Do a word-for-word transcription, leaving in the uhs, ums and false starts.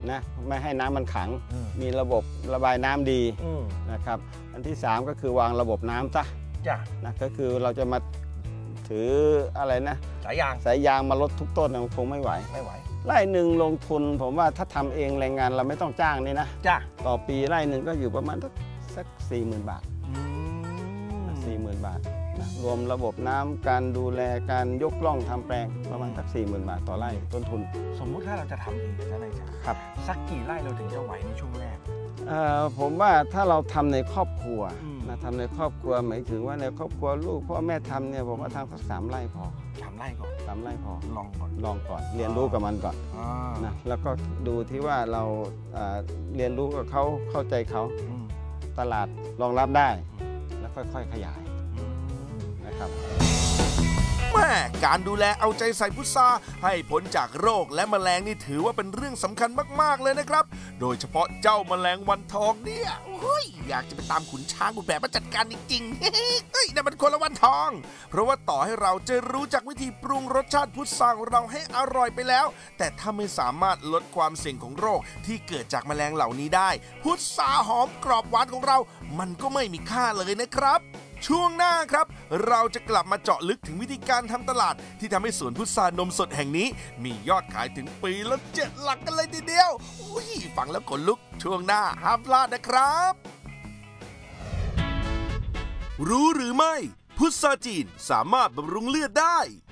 นะไม่ให้น้ำมันขังมีระบบระบายน้ำดีนะครับอันที่สามก็คือวางระบบน้ำซะนะก็คือเราจะมาถืออะไรนะสายยางสายยางมาลดทุกต้นคงไม่ไหวไม่ไหวไร่หนึ่งลงทุนผมว่าถ้าทำเองแรงงานเราไม่ต้องจ้างนี่นะจ้ะต่อปีไร่หนึ่งก็อยู่ประมาณสักสักสี่หมื่นบาทสี่หมื่นบาทนะรวมระบบน้ำการดูแลการยกล่องทำแปลงประมาณสักสี่หมื่นบาทต่อไร่ต้นทุนสมมุติถ้าเราจะทำเองนะนายจ๋าครับสักกี่ไร่เราถึงจะไหวในช่วงแรกผมว่าถ้าเราทำในครอบครัวนะทำในครอบครัวหมายถึงว่าในครอบครัวลูกพ่อแม่ทำเนี่ยผมว่าทำสักสามไร่พอสามไร่ก่อนสามไร่พอลองก่อนลองก่อนเรียนรู้กับมันก่อนนะแล้วก็ดูที่ว่าเราเรียนรู้กับเขาเข้าใจเขาตลาดรองรับได้แล้วค่อยๆขยายนะครับแม่การดูแลเอาใจใส่พุทราให้พ้นจากโรคและแมลงนี่ถือว่าเป็นเรื่องสำคัญมากๆเลยนะครับโดยเฉพาะเจ้าแมลงวันทองเนี่ยเฮ้ยอยากจะไปตามขุนช้างขุนแผนมาจัดการจริงๆเฮ้ยนั่นมันคนละวันทองเพราะว่าต่อให้เราจะรู้จักวิธีปรุงรสชาติพุทราของเราให้อร่อยไปแล้วแต่ถ้าไม่สามารถลดความเสี่ยงของโรคที่เกิดจากแมลงเหล่านี้ได้พุทราหอมกรอบหวานของเรามันก็ไม่มีค่าเลยนะครับช่วงหน้าครับเราจะกลับมาเจาะลึกถึงวิธีการทำตลาดที่ทำให้สวนพุทรานมสดแห่งนี้มียอดขายถึงปีละเจ็ดหลักกันเลยทีเดียวอุ้ยฟังแล้วขนลุกช่วงหน้าห้ามพลาดนะครับรู้หรือไม่พุทราจีนสามารถบำรุงเลือดได้